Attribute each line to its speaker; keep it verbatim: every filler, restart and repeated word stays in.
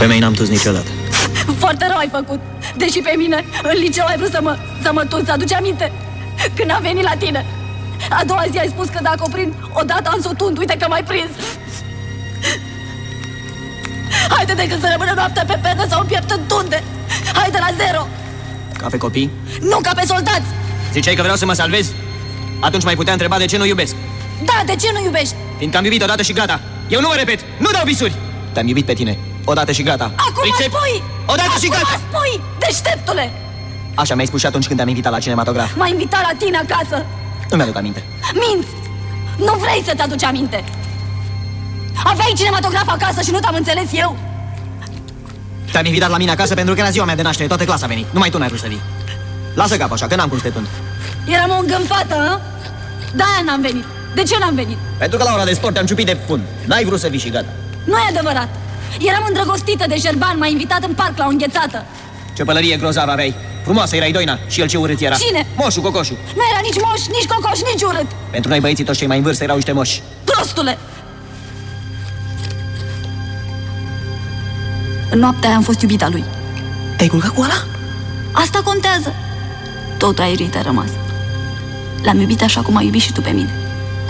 Speaker 1: Femei n-am tus niciodată.
Speaker 2: Foarte rău ai făcut. Deși pe mine, în liceu ai vrut să mă, să mă tuți, aduce aminte? Când am venit la tine, a doua zi ai spus că dacă o prind, odată am să o tund, uite că m-ai prins. Haide decât să rămână noaptea pe pernă sau în piept în tunde. Haide la zero.
Speaker 1: Ca pe copii?
Speaker 2: Nu ca pe soldați.
Speaker 1: Ziceai că vreau să mă salvez? Atunci mai putea întreba de ce nu iubesc.
Speaker 2: Da, de ce nu iubești?
Speaker 1: Fiindcă am iubit odată și gata. Eu nu mă repet, nu dau visuri. Te-am iubit pe tine, odată și gata.
Speaker 2: Acum
Speaker 1: Pricep?
Speaker 2: spui!
Speaker 1: Odată
Speaker 2: Acum
Speaker 1: și gata!
Speaker 2: spui, deșteptule!
Speaker 1: Așa mi-ai spus și atunci când te-am invitat la cinematograf.
Speaker 2: M-ai invitat la tine acasă.
Speaker 1: Nu mi-aduc aminte.
Speaker 2: Minți! Nu vrei să-ți aduci aminte. Aveai cinematograf acasă și nu te-am înțeles eu.
Speaker 1: Te-am invitat la mine acasă pentru că era ziua mea de naștere, toată clasa a venit. Numai tu n-ai vrut să vii. Lasă capul așa, că n-am cum să te tund.
Speaker 2: Eram o îngânfată, hă? De-aia n-am venit. De ce n-am venit?
Speaker 1: Pentru că la ora de sport te-am ciupit de fund. N-ai vrut să vii și gata.
Speaker 2: Nu e adevărat. Eram îndrăgostită de Șerban, m-a invitat în parc la o înghețată.
Speaker 1: Ce pălărie grozavă aveai. Frumoasă erai, Doina, și el ce urât era.
Speaker 2: Cine?
Speaker 1: Moșu, Cocoșu.
Speaker 2: Nu era nici moș, nici cocoș, nici urât.
Speaker 1: Pentru noi băieții toți cei mai în vârstă erau niște moși.
Speaker 2: Prostule! În noaptea aia am fost iubita lui.
Speaker 1: Te-ai culcat cu ăla?
Speaker 2: Asta contează. Tot aerit a rămas. L-am iubit așa cum ai iubit și tu pe mine.